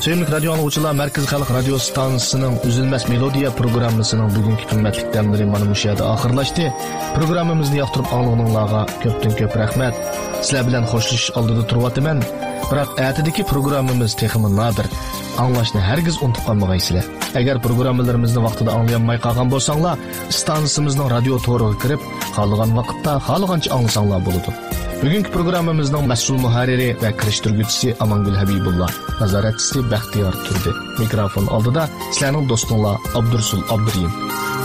Sevimli radyo anlıqçılar, Merkez Xalq Radio Stansiyasının Üzülməz Melodiya programmasının bugünkü qimmatli dəmləri mana bu yerdə axırlaşdı. Proqramımızı yaxtırıb anlığınızlarga köpdən-köp rəhmət. Sizlər bilan xoşluş aldida turvatıman. Biroq ətidəki proqramımız texmi nadir. Anlaşını hərgiz unutub qalmağaysizlar. Əgər proqramlarımızı vaxtida anlayanmay qalğan bolsanglar, stansiyamızın radio toruğa kirib, qalğan vaqtda, qalğanca anlasanlar boludu. Bugünkü proqramımızın məsul muharriri və kirişdirgüçüsü Amangül Habibullah, nazaratçısı Bəxtiyar Turdi. Mikrofon aldıda sizlərning dostunlar Abdursul Abduriyim.